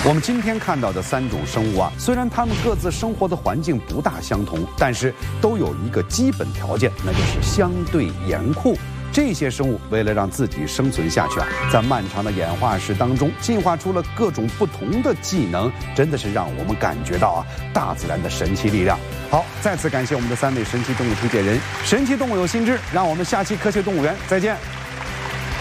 我们今天看到的3种生物啊，虽然它们各自生活的环境不大相同，但是都有一个基本条件，那就是相对严酷。这些生物为了让自己生存下去啊，在漫长的演化史当中，进化出了各种不同的技能，真的是让我们感觉到大自然的神奇力量。好，再次感谢我们的3位神奇动物推荐人，神奇动物有心知，让我们下期科学动物园再见。